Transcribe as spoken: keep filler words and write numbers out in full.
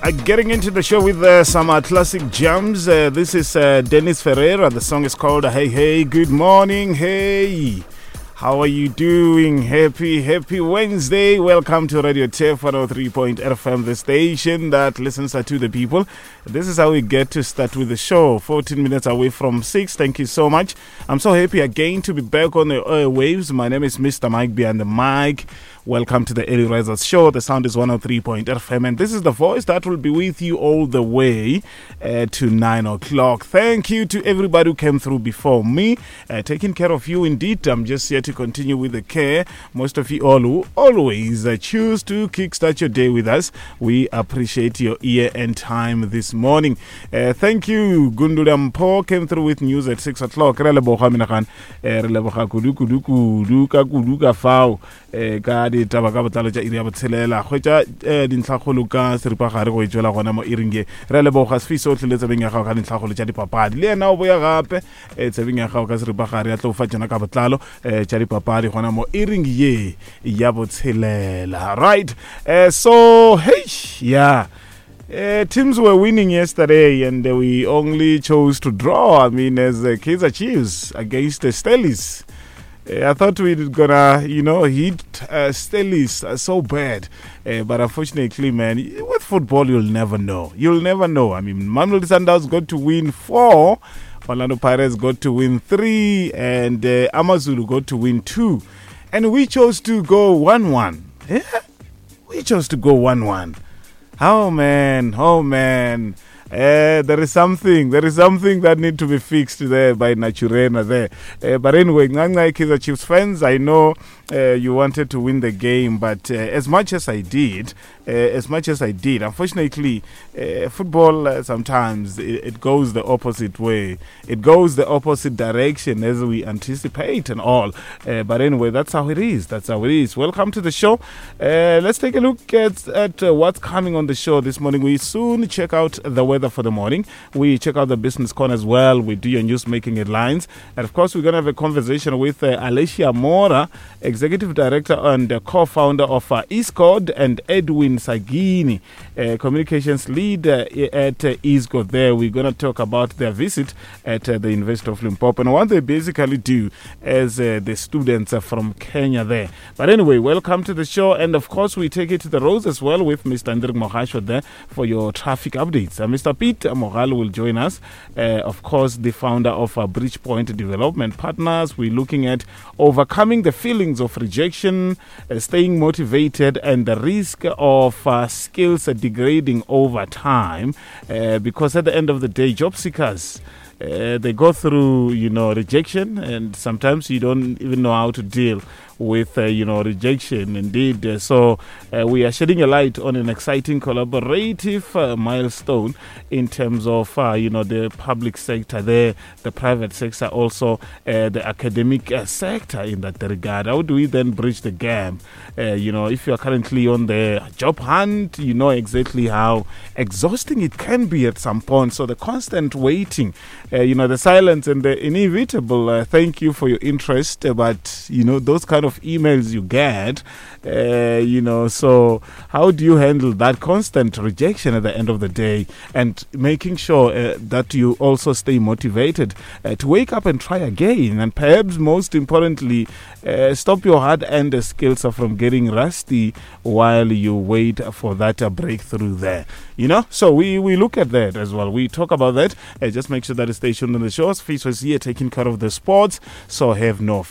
Uh, getting into the show with uh, some uh, classic jams. Uh, this is uh, Dennis Ferreira. The song is called Hey Hey. Good morning. Hey. How are you doing? Happy, happy Wednesday. Welcome to Radio T F one oh three point F M, the station that listens to the people. This is how we get to start with the show. fourteen minutes away from six. Thank you so much. I'm so happy again to be back on the airwaves. My name is Mister Mike behind the mic. Welcome to the Early Risers Show. The sound is one oh three point F M, and this is the voice that will be with you all the way uh, to nine o'clock. Thank you to everybody who came through before me, uh, taking care of you indeed. I'm just here to continue with the care. Most of you all who always uh, choose to kickstart your day with us. We appreciate your ear and time this morning. Uh, thank you. Gundula Mpo came through with news at six o'clock. Releboha minakan. Releboha kuduku duku duka kuduka fao. Ka di taba ka botlalo tša iri ya botshelela hwetša dintlhakgolo ka seripagare go etswela gona mo iring e re leboga sefiso otlhe le tsebeng ya gago ka dintlhakgolo tša dipapadi le yena o boya gape tsebeng ya gago ka seripagare ya tlo fa tšona ka botlalo tša dipapadi gona mo iring ye ya botshelela. Right, uh, so hey, yeah. Uh, teams were winning yesterday and uh, we only chose to draw. I mean, as uh, Kaizer Chiefs against the Stellies. I thought we were gonna, you know, hit uh, Stellies uh, so bad. Uh, but unfortunately, man, with football, you'll never know. You'll never know. I mean, Mamelodi Sundowns got to win four, Orlando Pirates got to win three, and uh, Amazulu got to win two. And we chose to go one one. Yeah? We chose to go one one. Oh, man. Oh, man. Uh, there is something, there is something that need to be fixed there by Naturena there. Uh, but anyway, Nganga Kaizer Chiefs fans, I know uh, you wanted to win the game, but uh, as much as I did, uh, as much as I did, unfortunately, uh, football uh, sometimes it, it goes the opposite way. It goes the opposite direction as we anticipate and all. Uh, but anyway, that's how it is. That's how it is. Welcome to the show. Uh, let's take a look at, at uh, what's coming on the show this morning. We soon check out the weather for the morning. We check out the business corner as well. We do your news making headlines. And of course, we're going to have a conversation with uh, Alicia Mora, Executive Director and uh, co-founder of uh, Eastcode, and Edwin Sagini, uh, Communications Lead uh, at uh, Eastcode there. We're going to talk about their visit at uh, the University of Limpopo and what they basically do as uh, the students uh, from Kenya there. But anyway, welcome to the show. And of course, we take it to the roads as well with Mister Hendrik Mohasho there for your traffic updates. Uh, Mister Pete Moral will join us. Uh, of course, the founder of uh, Bridgepoint Development Partners. We're looking at overcoming the feelings of rejection, uh, staying motivated, and the risk of uh, skills uh, degrading over time. Uh, because at the end of the day, job seekers, uh, they go through, you know, rejection, and sometimes you don't even know how to deal with, uh, you know, rejection indeed. Uh, so uh, we are shedding a light on an exciting collaborative uh, milestone in terms of, uh, you know, the public sector there, the private sector, also uh, the academic uh, sector in that regard. How do we then bridge the gap? Uh, you know, if you are currently on the job hunt, you know exactly how exhausting it can be at some point. So the constant waiting, uh, you know, the silence and the inevitable, uh, thank you for your interest, uh, but, you know, those kind of of emails you get, uh, you know, so how do you handle that constant rejection at the end of the day, and making sure uh, that you also stay motivated uh, to wake up and try again, and perhaps most importantly, uh, stop your hard-earned skills from getting rusty while you wait for that uh, breakthrough there, you know. So we, we look at that as well. We talk about that. Uh, just make sure that you stay tuned on the show. Face was here taking care of the sports, so have no